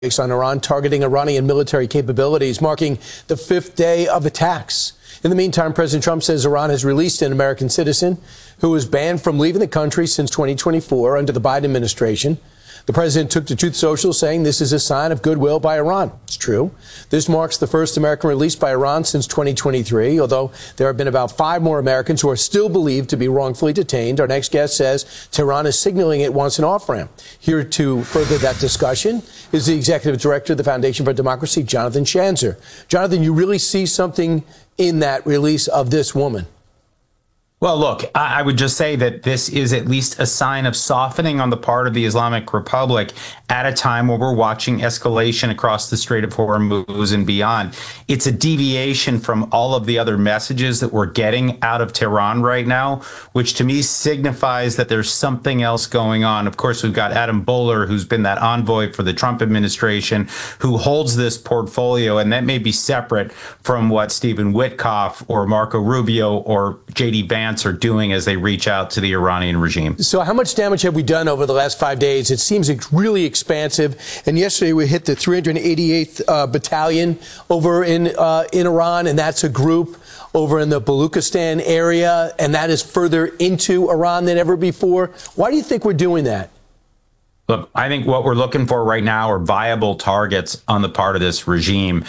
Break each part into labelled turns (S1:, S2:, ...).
S1: on Iran targeting Iranian military capabilities, marking the fifth day of attacks. In the meantime, President Trump says Iran has released an American citizen who was banned from leaving the country since 2024 under the Biden administration. The president took to Truth Social, saying this is a sign of goodwill by Iran. It's true. This marks the first American released by Iran since 2023, although there have been about 5 more Americans who are still believed to be wrongfully detained. Our next guest says Tehran is signaling it wants an off-ramp. Here to further that discussion is the executive director of the Foundation for Democracy, Jonathan Schanzer. Jonathan, you really see something in that release of this woman?
S2: Well, look, I would just say that this is at least a sign of softening on the part of the Islamic Republic at a time where we're watching escalation across the Strait of Hormuz and beyond. It's a deviation from all of the other messages that we're getting out of Tehran right now, which to me signifies that there's something else going on. Of course, we've got Adam Boehler, who's been that envoy for the Trump administration, who holds this portfolio, and that may be separate from what Stephen Witkoff or Marco Rubio or J.D. Vance are doing as they reach out to the Iranian regime.
S1: So how much damage have we done over the last 5 days? It seems really expansive. And yesterday we hit the 388th Battalion over in Iran, and that's a group over in the Baluchistan area, and that is further into Iran than ever before. Why do you think we're doing that?
S2: Look, I think what we're looking for right now are viable targets on the part of this regime.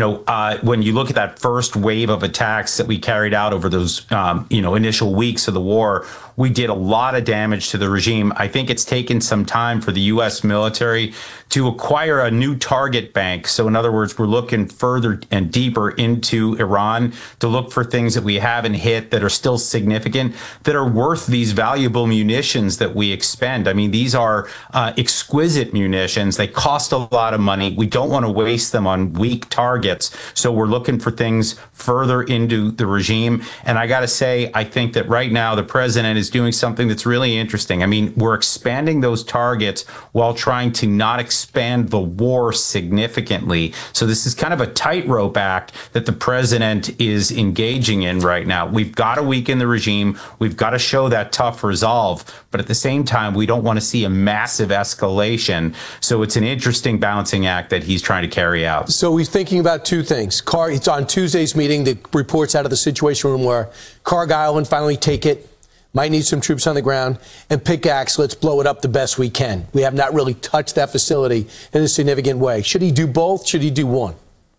S2: When you look at that first wave of attacks that we carried out over those, initial weeks of the war, we did a lot of damage to the regime. I think it's taken some time for the U.S. military to acquire a new target bank. So in other words, we're looking further and deeper into Iran to look for things that we haven't hit that are still significant, that are worth these valuable munitions that we expend. I mean, these are exquisite munitions. They cost a lot of money. We don't want to waste them on weak targets. So we're looking for things further into the regime. And I got to say, I think that right now the president is doing something that's really interesting. I mean, we're expanding those targets while trying to not expand the war significantly. So this is kind of a tightrope act that the president is engaging in right now. We've got to weaken the regime. We've got to show that tough resolve. But at the same time, we don't want to see a massive escalation. So it's an interesting balancing act that he's trying to carry out.
S1: So we're thinking about two things. It's on Tuesday's meeting, the reports out of the Situation Room where Cargill and finally take it. Might need some troops on the ground, and pickaxe, let's blow it up the best we can. We have not really touched that facility in a significant way. Should he do both? Should he do one?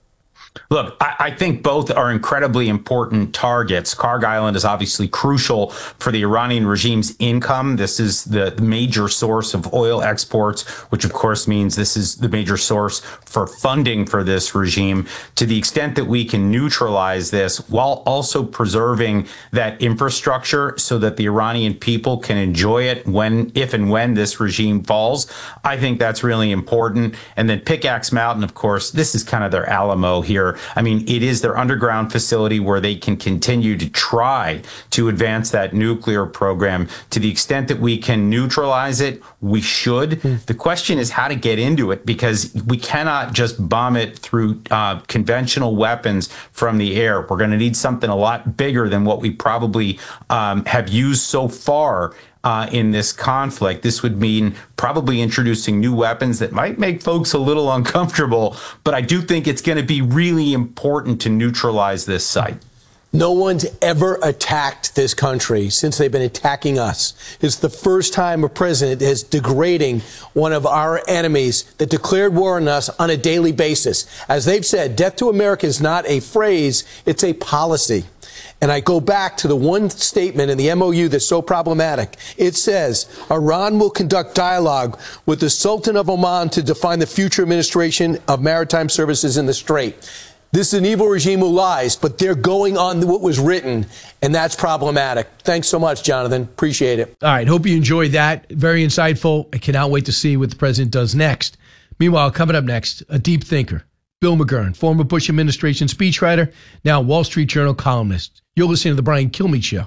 S2: Look, I think both are incredibly important targets. Kharg Island is obviously crucial for the Iranian regime's income. This is the major source of oil exports, which of course means this is the major source for funding for this regime. To the extent that we can neutralize this while also preserving that infrastructure so that the Iranian people can enjoy it if and when this regime falls, I think that's really important. And then Pickaxe Mountain, of course, this is kind of their Alamo here. I mean, it is their underground facility where they can continue to try to advance that nuclear program. To the extent that we can neutralize it, we should. The question is how to get into it, because we cannot just bomb it through conventional weapons from the air. We're going to need something a lot bigger than what we probably have used so far in this conflict. This would mean probably introducing new weapons that might make folks a little uncomfortable, but I do think it's going to be really important to neutralize this site.
S1: No one's ever attacked this country since they've been attacking us. It's the first time a president is degrading one of our enemies that declared war on us on a daily basis. As they've said, death to America is not a phrase, it's a policy. And I go back to the one statement in the MOU that's so problematic. It says Iran will conduct dialogue with the Sultan of Oman to define the future administration of maritime services in the Strait. This is an evil regime who lies, but they're going on what was written, and that's problematic. Thanks so much, Jonathan. Appreciate it.
S3: All right. Hope you enjoyed that. Very insightful. I cannot wait to see what the president does next. Meanwhile, coming up next, a deep thinker, Bill McGurn, former Bush administration speechwriter, now Wall Street Journal columnist. You're listening to The Brian Kilmeade Show.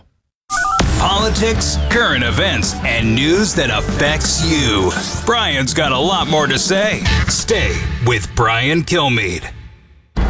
S4: Politics, current events, and news that affects you. Brian's got a lot more to say. Stay with Brian Kilmeade.